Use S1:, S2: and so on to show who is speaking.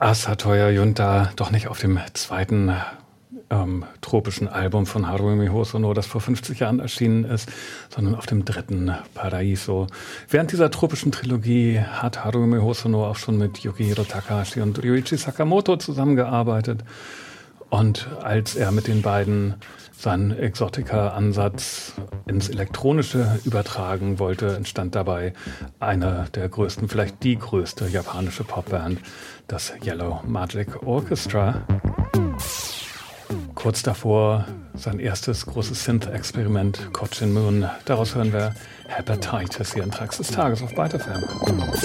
S1: Satoya Junta doch nicht auf dem zweiten tropischen Album von Harumi Hosono, das vor 50 Jahren erschienen ist, sondern auf dem dritten, Paraiso. Während dieser tropischen Trilogie hat Harumi Hosono auch schon mit Yukihiro Takahashi und Ryuichi Sakamoto zusammengearbeitet. Und als er mit den beiden seinen Exotica-Ansatz ins Elektronische übertragen wollte, entstand dabei eine der größten, vielleicht die größte japanische Popband, das Yellow Magic Orchestra. Kurz davor sein erstes großes Synth-Experiment, Cochin Moon. Daraus hören wir Hepatitis hier in Tracks des Tages auf Byte FM.